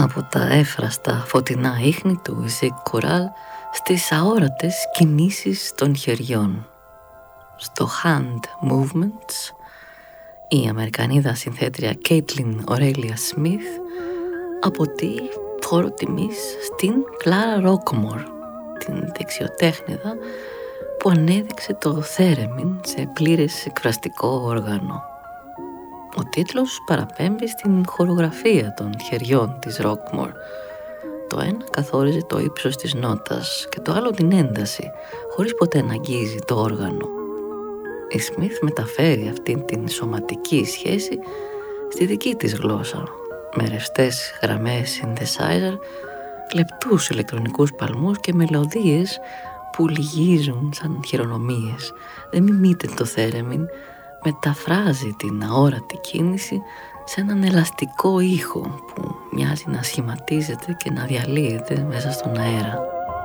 Από τα έφραστα φωτεινά ίχνη του Ζικ Κουράλ στις αόρατες κινήσεις των χεριών. Στο Hand Movements, η Αμερικανίδα συνθέτρια Κέιτλιν Ορέλια Σμιθ αποτεί φόρο τιμής στην Κλάρα Ρόκμορ, την δεξιοτέχνηδα που ανέδειξε το θέρεμιν σε πλήρες εκφραστικό όργανο. Ο τίτλος παραπέμπει στην χορογραφία των χεριών της Ρόκμορ. Το ένα καθόριζε το ύψος της νότας και το άλλο την ένταση, χωρίς ποτέ να αγγίζει το όργανο. Η Σμιθ μεταφέρει αυτήν την σωματική σχέση στη δική της γλώσσα, με ρευστές γραμμές synthesizer, λεπτούς ηλεκτρονικούς παλμούς και μελωδίες που λυγίζουν σαν χειρονομίες. Δεν μιμείται το θέρεμιν, μεταφράζει την αόρατη κίνηση σε έναν ελαστικό ήχο που μοιάζει να σχηματίζεται και να διαλύεται μέσα στον αέρα.